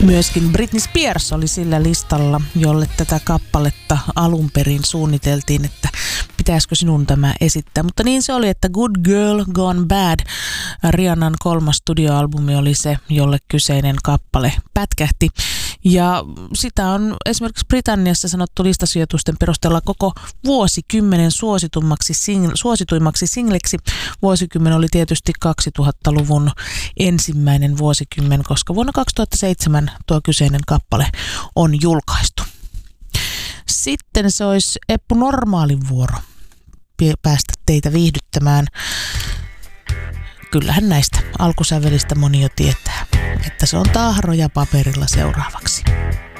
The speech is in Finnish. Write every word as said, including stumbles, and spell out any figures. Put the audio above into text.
Myöskin Britney Spears oli sillä listalla, jolle tätä kappaletta alun perin suunniteltiin, että pitäisikö sinun tämä esittää. Mutta niin se oli, että Good Girl Gone Bad, Rihannan kolmas studioalbumi oli se, jolle kyseinen kappale pätkähti. Ja sitä on esimerkiksi Britanniassa sanottu listasijoitusten perusteella koko vuosikymmenen suositummaksi sing- suosituimmaksi singleksi. Vuosikymmen oli tietysti kaksituhattaluvun ensimmäinen vuosikymmen, koska vuonna kaksituhattaseitsemän tuo kyseinen kappale on julkaistu. Sitten se olisi Eppu Normaalin vuoro päästä teitä viihdyttämään. Kyllähän näistä alkusävelistä moni jo tietää, että se on tahroja paperilla seuraavaksi.